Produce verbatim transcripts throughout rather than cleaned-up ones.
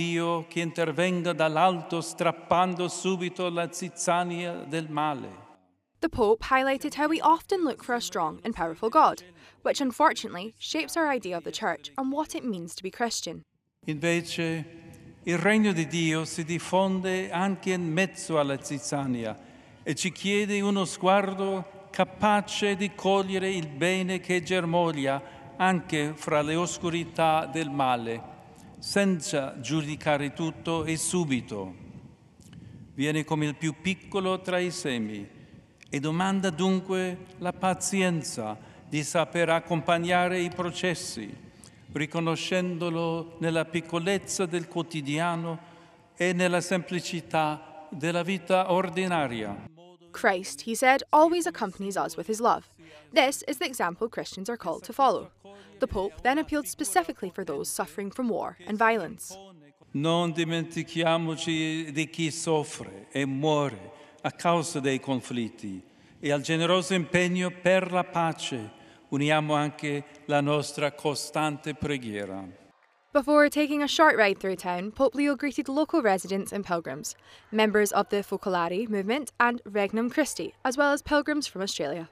Dio che intervenga dall'alto strappando subito la zizzania del male. The Pope highlighted how we often look for a strong and powerful God, which unfortunately shapes our idea of the Church and what it means to be Christian. Invece, il regno di Dio si diffonde anche in mezzo alla zizzania e ci chiede uno sguardo capace di cogliere il bene che germoglia anche fra le oscurità del male, senza giudicare tutto e subito. Viene come il più piccolo tra i semi e domanda dunque la pazienza di saper accompagnare i processi, riconoscendolo nella piccolezza del quotidiano e nella semplicità della vita ordinaria. Christ, he said, always accompanies us with his love. This is the example Christians are called to follow. The Pope then appealed specifically for those suffering from war and violence. Non dimentichiamoci di chi soffre e muore a causa dei conflitti e al generoso impegno per la pace uniamo anche la nostra costante preghiera. Before taking a short ride through town, Pope Leo greeted local residents and pilgrims, members of the Focolari movement and Regnum Christi, as well as pilgrims from Australia.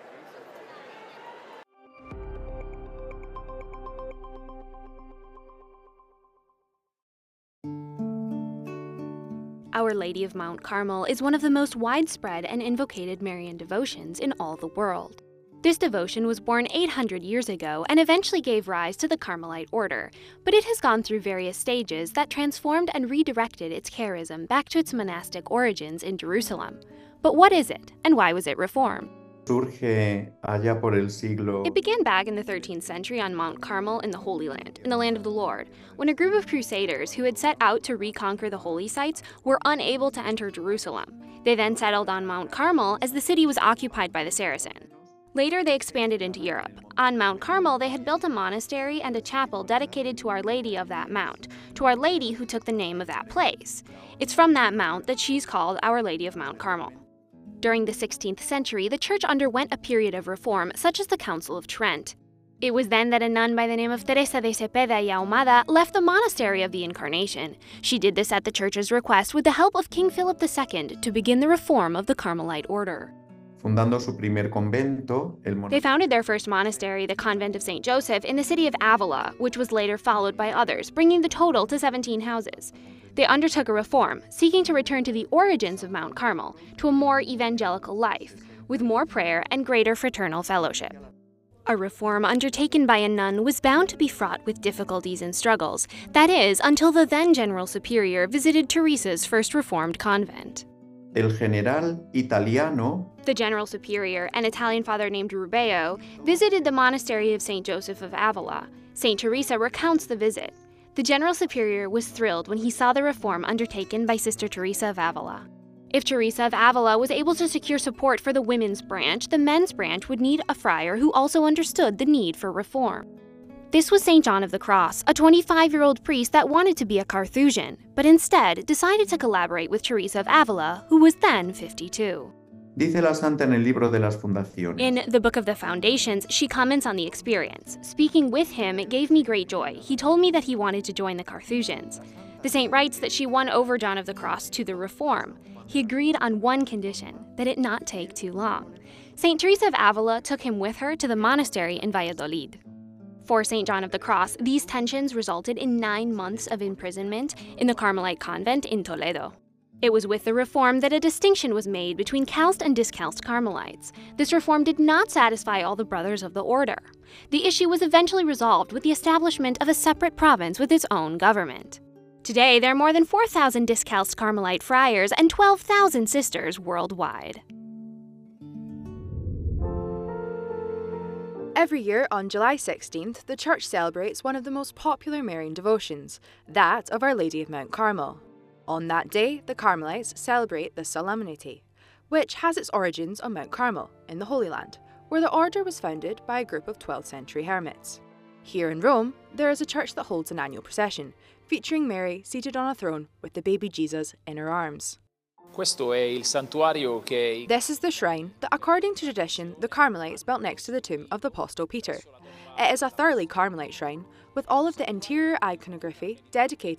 Our Lady of Mount Carmel is one of the most widespread and invocated Marian devotions in all the world. This devotion was born eight hundred years ago and eventually gave rise to the Carmelite order, but it has gone through various stages that transformed and redirected its charism back to its monastic origins in Jerusalem. But what is it, and why was it reformed? Surge allá por el siglo. It began back in the thirteenth century on Mount Carmel in the Holy Land, in the land of the Lord, when a group of crusaders who had set out to reconquer the holy sites were unable to enter Jerusalem. They then settled on Mount Carmel as the city was occupied by the Saracens. Later, they expanded into Europe. On Mount Carmel, they had built a monastery and a chapel dedicated to Our Lady of that mount, to Our Lady who took the name of that place. It's from that mount that she's called Our Lady of Mount Carmel. During the sixteenth century, the church underwent a period of reform, such as the Council of Trent. It was then that a nun by the name of Teresa de Cepeda y Ahumada left the Monastery of the Incarnation. She did this at the church's request with the help of King Philip the Second to begin the reform of the Carmelite order. Fundando su primer convento, el They founded their first monastery, the Convent of Saint Joseph, in the city of Avila, which was later followed by others, bringing the total to seventeen houses. They undertook a reform, seeking to return to the origins of Mount Carmel, to a more evangelical life, with more prayer and greater fraternal fellowship. A reform undertaken by a nun was bound to be fraught with difficulties and struggles, that is, until the then General Superior visited Teresa's first reformed convent. El general italiano, The General Superior, an Italian father named Rubeo, visited the monastery of Saint Joseph of Avila. Saint Teresa recounts the visit. The General Superior was thrilled when he saw the reform undertaken by Sister Teresa of Avila. If Teresa of Avila was able to secure support for the women's branch, the men's branch would need a friar who also understood the need for reform. This was Saint John of the Cross, a twenty-five-year-old priest that wanted to be a Carthusian, but instead decided to collaborate with Teresa of Avila, who was then fifty-two. dice la santa en el libro de las fundaciones. In the Book of the Foundations, she comments on the experience. Speaking with him, it gave me great joy. He told me that he wanted to join the Carthusians. The saint writes that she won over John of the Cross to the reform. He agreed on one condition, that it not take too long. Saint Teresa of Avila took him with her to the monastery in Valladolid. For Saint John of the Cross, these tensions resulted in nine months of imprisonment in the Carmelite convent in Toledo. It was with the reform that a distinction was made between calced and discalced Carmelites. This reform did not satisfy all the brothers of the order. The issue was eventually resolved with the establishment of a separate province with its own government. Today, there are more than four thousand discalced Carmelite friars and twelve thousand sisters worldwide. Every year on July sixteenth, the Church celebrates one of the most popular Marian devotions, that of Our Lady of Mount Carmel. On that day, the Carmelites celebrate the Solemnity, which has its origins on Mount Carmel, in the Holy Land, where the order was founded by a group of twelfth century hermits. Here in Rome, there is a church that holds an annual procession, featuring Mary seated on a throne with the baby Jesus in her arms. Questo è il santuario che... This is the shrine that, according to tradition, the Carmelites built next to the tomb of the Apostle Peter. It is a thoroughly Carmelite shrine, with all of the interior iconography dedicated